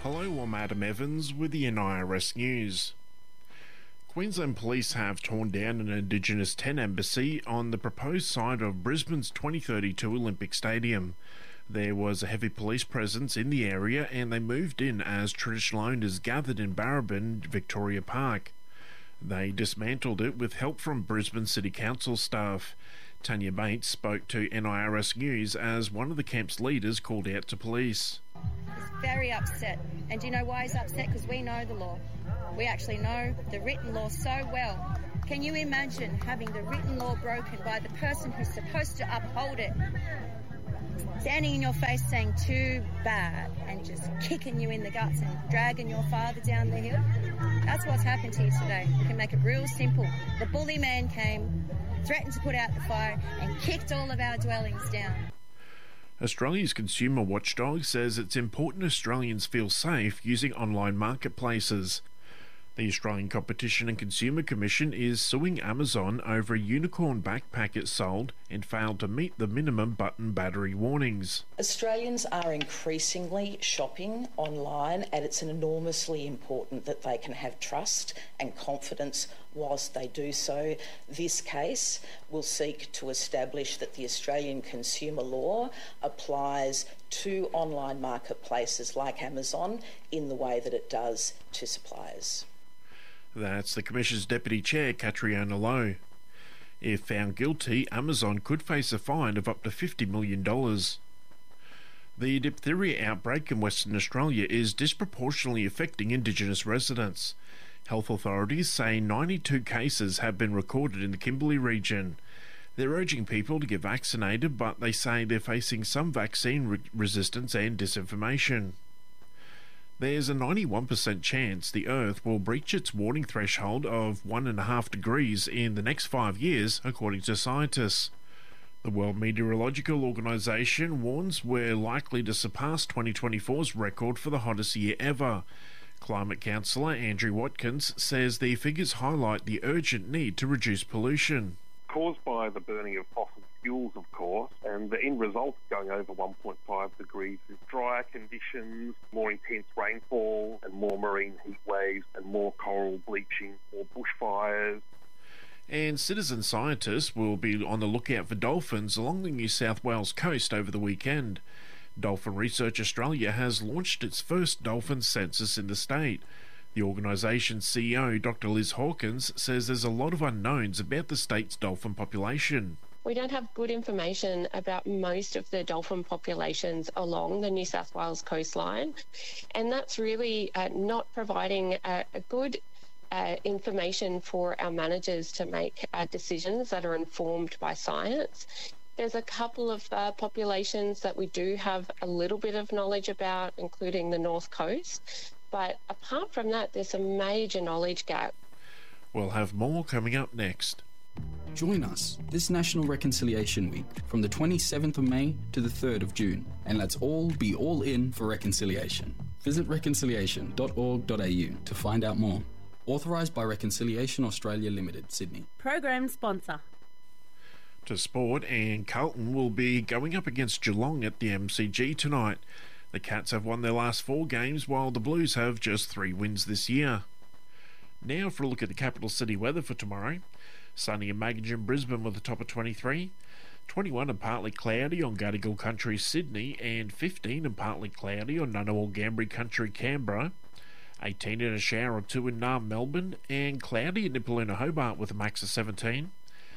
Hello, I'm Adam Evans with the NIRS News. Queensland Police have torn down an Indigenous 10 embassy on the proposed site of Brisbane's 2032 Olympic Stadium. There was a heavy police presence in the area and they moved in as traditional owners gathered in Barrabin, Victoria Park. They dismantled it with help from Brisbane City Council staff. Tanya Bates spoke to NIRS News as one of the camp's leaders called out to police. He's very upset. And do you know why he's upset? Because we know the law. We actually know the written law so well. Can you imagine having the written law broken by the person who's supposed to uphold it? Standing in your face saying too bad and just kicking you in the guts and dragging your father down the hill. That's what's happened here today. We can make it real simple. The bully man came, threatened to put out the fire and kicked all of our dwellings down. Australia's consumer watchdog says it's important Australians feel safe using online marketplaces. The Australian Competition and Consumer Commission is suing Amazon over a unicorn backpack it sold and failed to meet the minimum button battery warnings. Australians are increasingly shopping online, and it's enormously important that they can have trust and confidence whilst they do so. This case will seek to establish that the Australian consumer law applies to online marketplaces like Amazon in the way that it does to suppliers. That's the Commission's Deputy Chair, Catriona Lowe. If found guilty, Amazon could face a fine of up to $50 million. The diphtheria outbreak in Western Australia is disproportionately affecting Indigenous residents. Health authorities say 92 cases have been recorded in the Kimberley region. They're urging people to get vaccinated, but they say they're facing some vaccine resistance and disinformation. There's a 91% chance the Earth will breach its warning threshold of 1.5 degrees in the next 5 years, according to scientists. The World Meteorological Organization warns we're likely to surpass 2024's record for the hottest year ever. Climate counsellor Andrew Watkins says the figures highlight the urgent need to reduce pollution. Caused by the burning of fossil fuels, of course, and the end result going over 1.5 degrees is drier conditions, more intense rainfall, and more marine heat waves, and more coral bleaching, more bushfires. And citizen scientists will be on the lookout for dolphins along the New South Wales coast over the weekend. Dolphin Research Australia has launched its first dolphin census in the state. The organisation's CEO, Dr. Liz Hawkins, says there's a lot of unknowns about the state's dolphin population. We don't have good information about most of the dolphin populations along the New South Wales coastline, and that's really not providing a good information for our managers to make decisions that are informed by science. There's a couple of populations that we do have a little bit of knowledge about, including the North Coast. But apart from that, there's a major knowledge gap. We'll have more coming up next. Join us this National Reconciliation Week from the 27th of May to the 3rd of June, and let's all be all in for reconciliation. Visit reconciliation.org.au to find out more. Authorised by Reconciliation Australia Limited, Sydney. Program sponsor. To sport, and Carlton will be going up against Geelong at the MCG tonight. The Cats have won their last 4 games, while the Blues have just 3 wins this year. Now for a look at the capital city weather for tomorrow. Sunny and Magogin, Brisbane with a top of 23. 21 and partly cloudy on Gadigal Country, Sydney, and 15 and partly cloudy on Ngunnawal Gambri Country, Canberra. 18 and a shower or 2 in Naarm, Melbourne, and cloudy in Nipaluna, Hobart with a max of 17.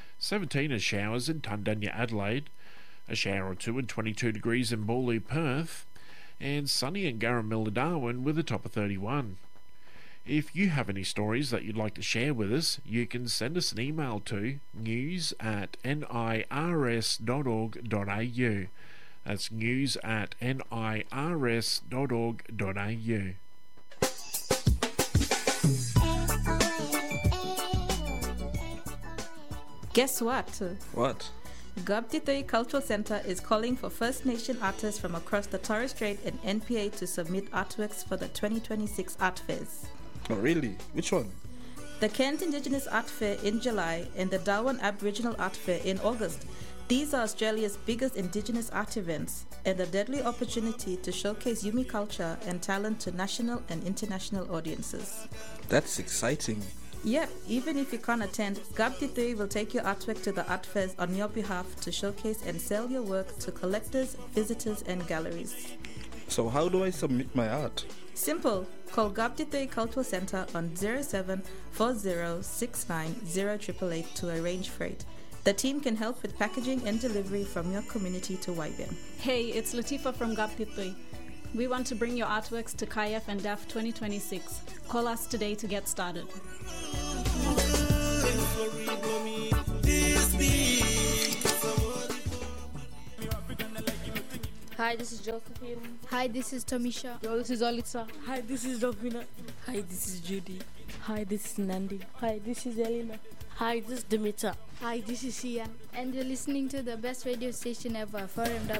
17 and showers in Tundanya, Adelaide. A shower or 2 and 22 degrees in Boorloo, Perth. And sunny in Garramilla, Darwin with a top of 31. If you have any stories that you'd like to share with us, you can send us an email to news@nirs.org.au. That's news@nirs.org.au. Guess what? What? Gabtitoi Cultural Centre is calling for First Nation artists from across the Torres Strait and NPA to submit artworks for the 2026 Art Fairs. Oh, really? Which one? The Kent Indigenous Art Fair in July and the Darwin Aboriginal Art Fair in August. These are Australia's biggest Indigenous art events and a deadly opportunity to showcase Yumi culture and talent to national and international audiences. That's exciting. Yep, even if you can't attend, GABT3 will take your artwork to the art fairs on your behalf to showcase and sell your work to collectors, visitors and galleries. So how do I submit my art? Simple. Call GABT3 Cultural Centre on 07 40 69 0888 to arrange freight. The team can help with packaging and delivery from your community to YBM. Hey, it's Latifa from GABT3. We want to bring your artworks to KAYAF and DAF 2026. Call us today to get started. Hi, this is Josephine. Hi, this is Tamisha. Yo, this is Olitza. Hi, this is Dovina. Hi, this is Judy. Hi, this is Nandi. Hi, this is Elena. Hi, this is Dimitra. Hi, this is Sia. And you're listening to the best radio station ever, 4MW.